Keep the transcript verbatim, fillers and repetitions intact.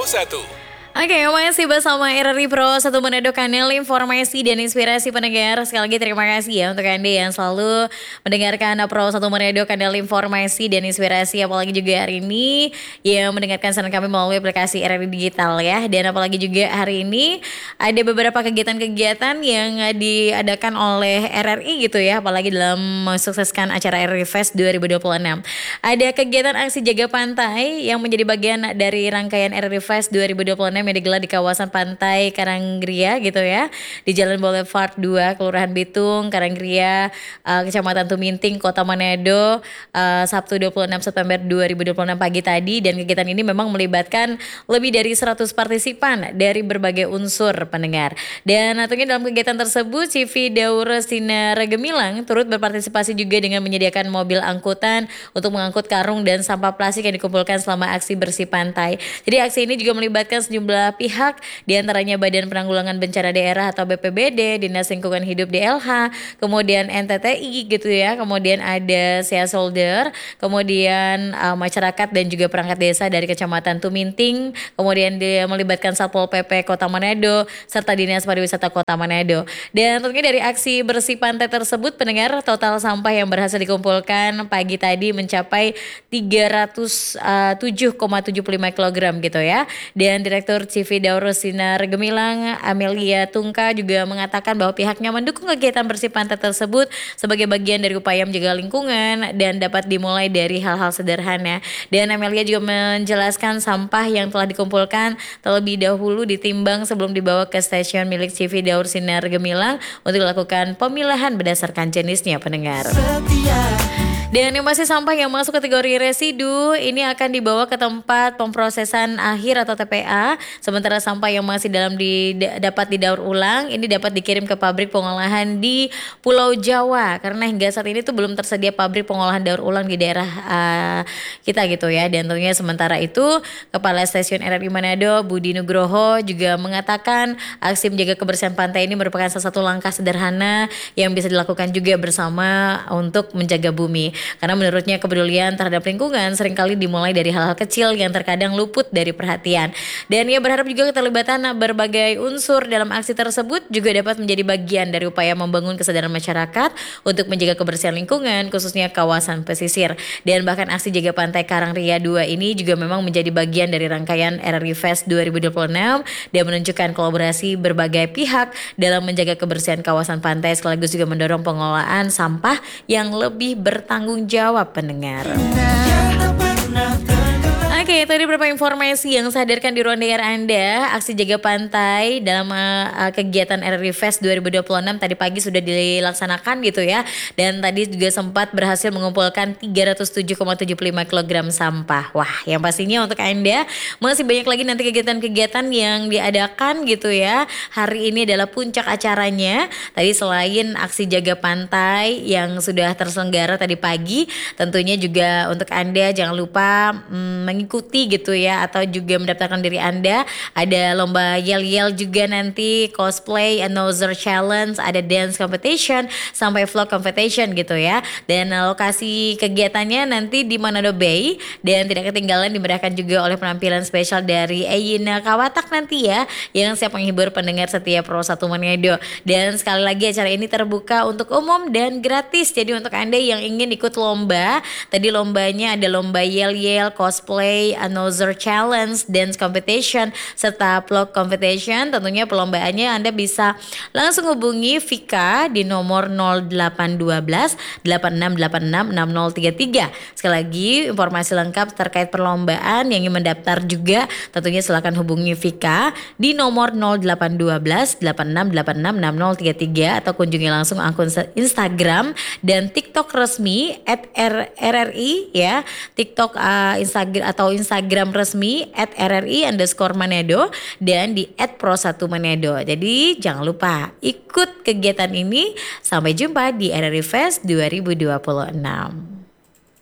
satu. Oke, masih bersama R R I Pro satu Manado, kanal informasi dan inspirasi pendengar. Sekali lagi terima kasih ya untuk Anda yang selalu mendengarkan Pro satu Manado, kanal informasi dan inspirasi. Apalagi juga hari ini yang mendengarkan siaran kami melalui aplikasi R R I Digital ya. Dan apalagi juga hari ini ada beberapa kegiatan-kegiatan yang diadakan oleh R R I gitu ya. Apalagi dalam mensukseskan acara R R I Fest dua ribu dua puluh enam. Ada kegiatan aksi jaga pantai yang menjadi bagian dari rangkaian R R I Fest dua ribu dua puluh enam yang digelar di kawasan Pantai Karangria gitu ya, di Jalan Boulevard dua, Kelurahan Bitung, Karangria, uh, Kecamatan Tuminting, Kota Manado, uh, Sabtu dua puluh enam September dua ribu dua puluh enam pagi tadi. Dan kegiatan ini memang melibatkan lebih dari seratus partisipan dari berbagai unsur pendengar. Dan tentunya dalam kegiatan tersebut C V Daur Sinar Gemilang turut berpartisipasi juga dengan menyediakan mobil angkutan untuk mengangkut karung dan sampah plastik yang dikumpulkan selama aksi bersih pantai. Jadi aksi ini juga melibatkan sejumlah pihak, diantaranya Badan Penanggulangan Bencana Daerah atau B P B D, Dinas Lingkungan Hidup D L H, kemudian N T T I gitu ya, kemudian ada Sea Solder, kemudian uh, masyarakat dan juga perangkat desa dari Kecamatan Tuminting, kemudian dia melibatkan Satpol P P Kota Manado, serta Dinas Pariwisata Kota Manado. Dan tentunya dari aksi bersih pantai tersebut, pendengar, total sampah yang berhasil dikumpulkan pagi tadi mencapai tiga ratus tujuh koma tujuh puluh lima kilogram gitu ya. Dan Direktur C V Daur Sinar Gemilang Amelia Tungka juga mengatakan bahwa pihaknya mendukung kegiatan bersih pantai tersebut sebagai bagian dari upaya menjaga lingkungan dan dapat dimulai dari hal-hal sederhana. Dan Amelia juga menjelaskan sampah yang telah dikumpulkan terlebih dahulu ditimbang sebelum dibawa ke stasiun milik C V Daur Sinar Gemilang untuk dilakukan pemilahan berdasarkan jenisnya, pendengar. Dan yang masih sampah yang masuk kategori residu ini akan dibawa ke tempat pemprosesan akhir atau T P A. Sementara sampah yang masih dalam di, dapat didaur ulang ini dapat dikirim ke pabrik pengolahan di Pulau Jawa. Karena hingga saat ini tuh belum tersedia pabrik pengolahan daur ulang di daerah uh, kita gitu ya. Dan tentunya sementara itu Kepala Stasiun R R I Manado Budi Nugroho juga mengatakan aksi menjaga kebersihan pantai ini merupakan salah satu langkah sederhana yang bisa dilakukan juga bersama untuk menjaga bumi. Karena menurutnya kepedulian terhadap lingkungan seringkali dimulai dari hal-hal kecil yang terkadang luput dari perhatian. Dan ia berharap juga keterlibatan berbagai unsur dalam aksi tersebut juga dapat menjadi bagian dari upaya membangun kesadaran masyarakat untuk menjaga kebersihan lingkungan khususnya kawasan pesisir. Dan bahkan aksi jaga pantai Karangria dua ini juga memang menjadi bagian dari rangkaian R R I Fest dua ribu dua puluh enam dan menunjukkan kolaborasi berbagai pihak dalam menjaga kebersihan kawasan pantai sekaligus juga mendorong pengelolaan sampah yang lebih bertanggung jawab, pendengar. Oke, tadi beberapa informasi yang saya hadirkan di ruang dengar Anda. Aksi jaga pantai dalam uh, kegiatan R R I Fest dua ribu dua puluh enam tadi pagi sudah dilaksanakan gitu ya. Dan tadi juga sempat berhasil mengumpulkan tiga ratus tujuh koma tujuh puluh lima kilogram sampah. Wah, yang pastinya untuk Anda masih banyak lagi nanti kegiatan-kegiatan yang diadakan gitu ya. Hari ini adalah puncak acaranya. Tadi selain aksi jaga pantai yang sudah terselenggara tadi pagi, tentunya juga untuk Anda jangan lupa hmm, mengikuti gitu ya, atau juga mendaftarkan diri Anda. Ada lomba yel-yel juga nanti, cosplay, another challenge, ada dance competition sampai vlog competition gitu ya. Dan lokasi kegiatannya nanti di Manado Bay dan tidak ketinggalan dimeriahkan juga oleh penampilan spesial dari Eyina Kawatak nanti ya, yang siap menghibur pendengar setiap Pro satu Manado. Dan sekali lagi acara ini terbuka untuk umum dan gratis. Jadi untuk Anda yang ingin ikut lomba, tadi lombanya ada lomba yel-yel, cosplay, another challenge, dance competition, serta vlog competition. Tentunya perlombaannya Anda bisa langsung hubungi Vika di nomor nol delapan satu dua delapan enam delapan enam enam nol tiga tiga. Sekali lagi informasi lengkap terkait perlombaan yang ingin mendaftar juga tentunya silakan hubungi Vika di nomor nol delapan dua delapan enam delapan enam enam nol tiga tiga atau kunjungi langsung akun Instagram dan TikTok resmi at R R I ya. TikTok uh, Instagram atau Instagram resmi at R R I underscore Manado dan di at Pro satu Manado. Jadi jangan lupa ikut kegiatan ini. Sampai jumpa di R R I Fest dua ribu dua puluh enam.